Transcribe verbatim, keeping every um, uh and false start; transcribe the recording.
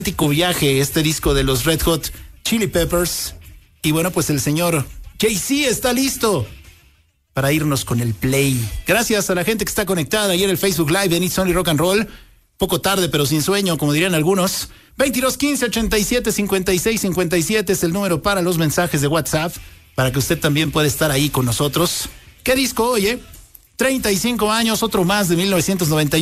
Viaje, este disco de los Red Hot Chili Peppers. Y bueno, pues el señor Jay-Z está listo para irnos con el play. Gracias a la gente que está conectada ayer en el Facebook Live de It's Only Rock and Roll. Poco tarde, pero sin sueño, como dirían algunos. veintidós quince ochenta y siete cincuenta y seis cincuenta y siete es el número para los mensajes de WhatsApp, para que usted también pueda estar ahí con nosotros. ¿Qué disco oye? treinta y cinco años, otro más de mil novecientos noventa y uno.